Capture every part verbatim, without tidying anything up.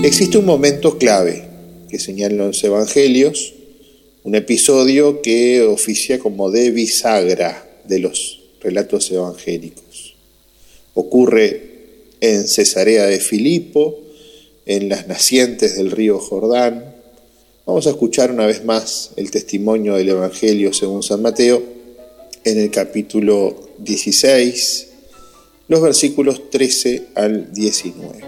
Existe un momento clave que señalan los evangelios, un episodio que oficia como de bisagra de los relatos evangélicos. Ocurre en Cesarea de Filipo, en las nacientes del río Jordán. Vamos a escuchar una vez más el testimonio del Evangelio según San Mateo en el capítulo dieciséis, los versículos trece al diecinueve.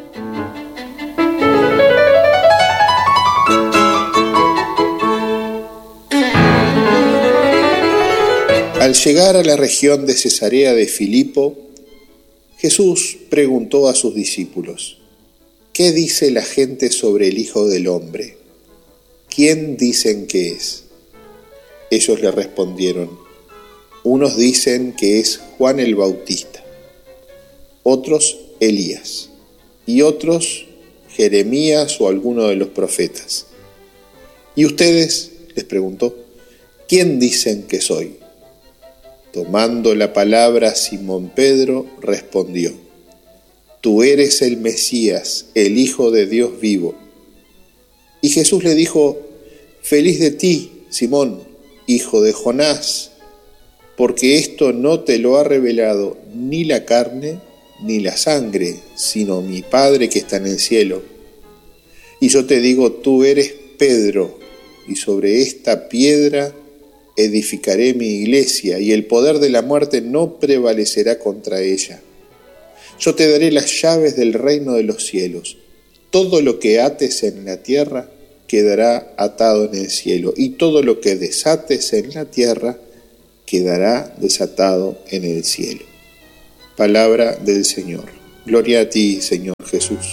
Al llegar a la región de Cesarea de Filipo, Jesús preguntó a sus discípulos: ¿qué dice la gente sobre el Hijo del Hombre? ¿Quién dicen que es? Ellos le respondieron: unos dicen que es Juan el Bautista, otros Elías, y otros Jeremías o alguno de los profetas. ¿Y ustedes? Les preguntó, ¿quién dicen que soy? Tomando la palabra, Simón Pedro respondió: tú eres el Mesías, el Hijo de Dios vivo. Y Jesús le dijo: feliz de ti, Simón, hijo de Jonás, porque esto no te lo ha revelado ni la carne ni la sangre, sino mi Padre que está en el cielo. Y yo te digo, tú eres Pedro, y sobre esta piedra edificaré mi iglesia, y el poder de la muerte no prevalecerá contra ella. Yo te daré las llaves del reino de los cielos. Todo lo que ates en la tierra quedará atado en el cielo, y todo lo que desates en la tierra quedará desatado en el cielo. Palabra del Señor. Gloria a ti, Señor Jesús.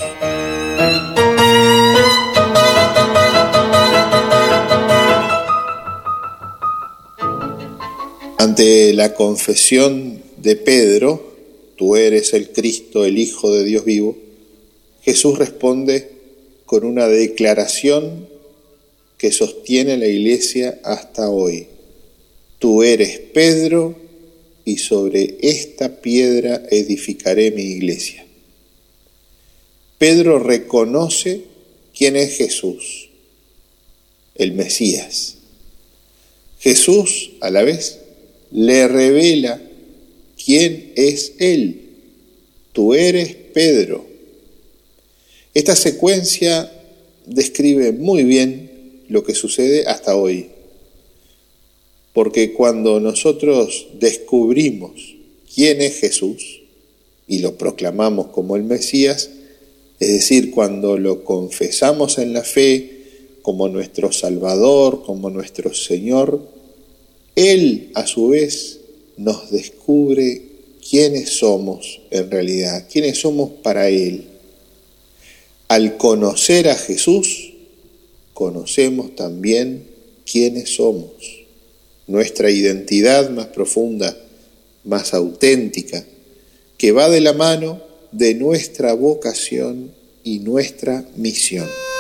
Ante la confesión de Pedro, tú eres el Cristo, el Hijo de Dios vivo, Jesús responde con una declaración que sostiene la Iglesia hasta hoy. Tú eres Pedro, y sobre esta piedra edificaré mi iglesia. Pedro reconoce quién es Jesús, el Mesías. Jesús, a la vez, le revela quién es Él. Tú eres Pedro. Esta secuencia describe muy bien lo que sucede hasta hoy. Porque cuando nosotros descubrimos quién es Jesús y lo proclamamos como el Mesías, es decir, cuando lo confesamos en la fe como nuestro Salvador, como nuestro Señor, Él, a su vez, nos descubre quiénes somos en realidad, quiénes somos para Él. Al conocer a Jesús, conocemos también quiénes somos, nuestra identidad más profunda, más auténtica, que va de la mano de nuestra vocación y nuestra misión.